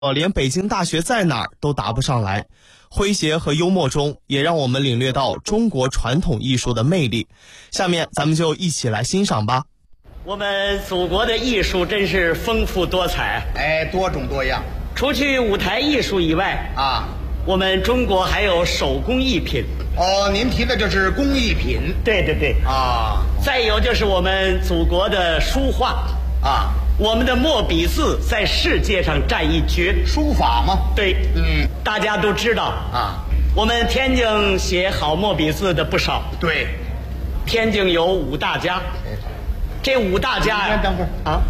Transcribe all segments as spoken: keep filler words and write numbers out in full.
连北京大学在哪儿都答不上来。诙谐和幽默中也让我们领略到中国传统艺术的魅力。下面咱们就一起来欣赏吧。 我们祖国的艺术真是丰富多彩， 哎，多种多样。 除去舞台艺术以外啊， 我们中国还有手工艺品。 哦，您提的就是工艺品。 对对对啊， 再有就是我们祖国的书画啊， 我们的墨笔字在世界上占一绝。 书法吗？ 对， 嗯， 大家都知道啊， 我们天津写好墨笔字的不少。 对， 天津有五大家，这五大家呀， 等会儿啊，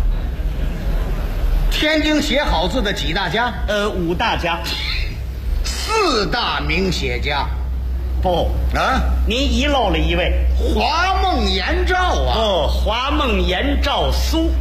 天津写好字的几大家？ 呃，五大家， 四大名写家。 不啊， 您遗漏了一位， 华梦颜照啊。 哦，华梦颜照苏。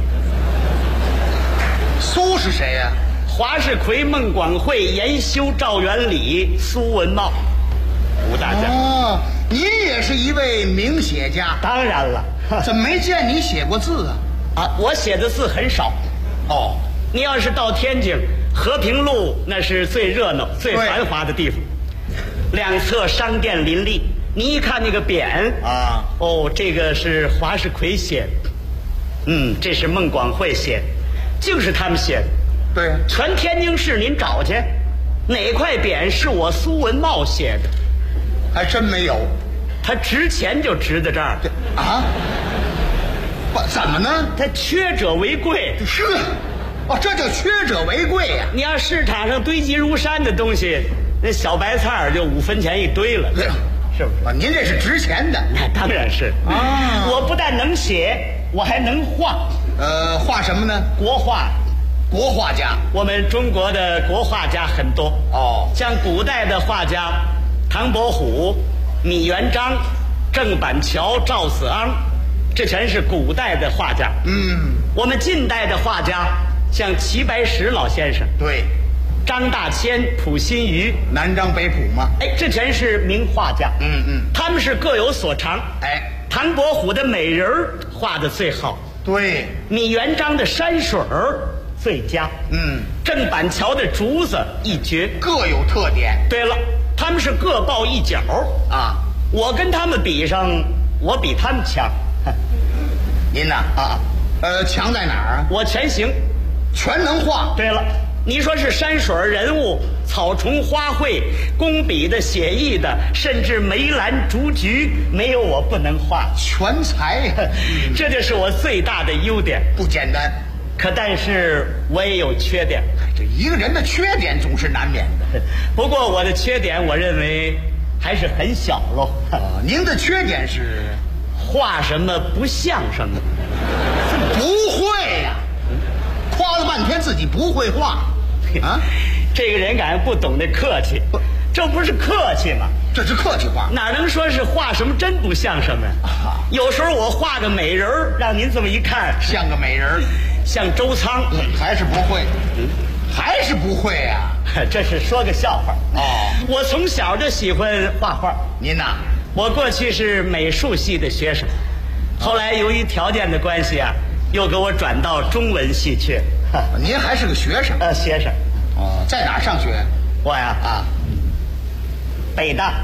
苏是谁呀、啊？ 华世奎、孟广惠、严修、赵元礼、苏文茂，五大家。 哦，您也是一位名写家。 当然了， 怎么没见你写过字啊？ 啊，我写的字很少。 哦， 你要是到天津和平路，那是最热闹、最繁华的地方，两侧商店林立。你一看那个匾啊， 哦，这个是华世奎写的，嗯，这是孟广惠写的，就是他们写的。 对呀， 全天津市您找去，哪块匾是我苏文茂写的？ 还真没有。 他值钱就值在这儿。 啊？不，怎么呢？ 他缺者为贵。 是，哦，这叫缺者为贵呀、啊。 你要市场上堆积如山的东西，那小白菜就五分钱一堆了， 对， 是不是？ 啊，您这是值钱的。 那当然是啊！ 我不但能写，我还能画。 呃，画什么呢？ 国画。 国画家， 我们中国的国画家很多哦， 像古代的画家唐伯虎、米元璋、郑板桥、赵子昂，这全是古代的画家。 嗯， 我们近代的画家像齐白石老先生， 对， 张大千、溥心畬， 南张北溥嘛， 哎，这全是名画家。 嗯嗯， 他们是各有所长。 哎， 唐伯虎的美人儿画得最好， 对， 米元璋的山水儿最佳， 嗯， 郑板桥的竹子一绝， 各有特点。 对了，他们是各抱一角啊， 我跟他们比上，我比他们强。 您呐啊，呃，强在哪儿啊？ 我全行， 全能画。 对了，你说是山水人物、草虫花卉、工笔的、写意的，甚至梅兰竹菊，没有我不能画， 全才， 这就是我最大的优点。 不简单。 可但是我也有缺点， 这一个人的缺点总是难免的。 不过我的缺点，我认为还是很小喽。 啊，您的缺点是画什么不像什么， 不会呀、啊，夸了半天自己不会画，啊， 这个人感觉不懂得客气，这不是客气吗？ 这是客气话， 哪能说是画什么真不像什么呀？ 啊， 有时候我画个美人儿，让您这么一看， 像个美人儿。 像周仓， 嗯，还是不会，嗯，还是不会呀、 啊。这是说个笑话哦。 我从小就喜欢画画。 您呐， 我过去是美术系的学生，后来由于条件的关系啊，又给我转到中文系去。 您还是个学生？ 呃，学生。 哦，在哪儿上学？ 我呀啊， 北大。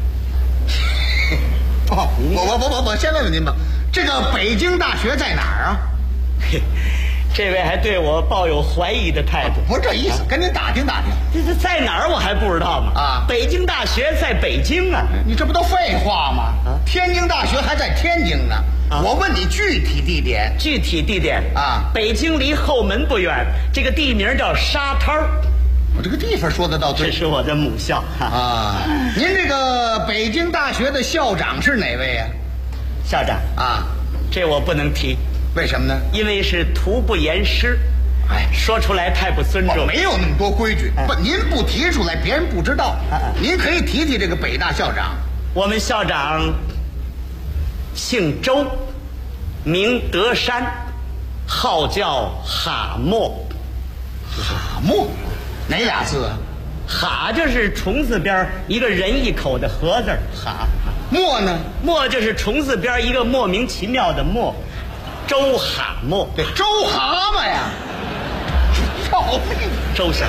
哦，我我我我我先问问您吧，这个北京大学在哪儿啊？ 嘿。这位还对我抱有怀疑的态度， 不是这意思，跟您打听打听。 这这在哪儿我还不知道吗？ 啊， 北京大学在北京啊！ 你这不都废话吗？啊，天津大学还在天津呢。啊，我问你具体地点。 具体地点啊， 北京离后门不远，这个地名叫沙滩儿。 我这个地方说得到对。 这是我的母校啊。您这个北京大学的校长是哪位啊？ 校长啊， 这我不能提。 为什么呢？ 因为是徒不言师，哎，说出来太不尊重。 没有那么多规矩，不，您不提出来，别人不知道。您可以提提这个北大校长。 我们校长姓周，名德山，号叫哈默。 哈默，哪俩字啊？ 哈就是虫字边一个人一口的禾字，哈。 默呢？ 默就是虫字边一个莫名其妙的默。周哈默， 对，周蛤蟆呀，绕毛病。 周生。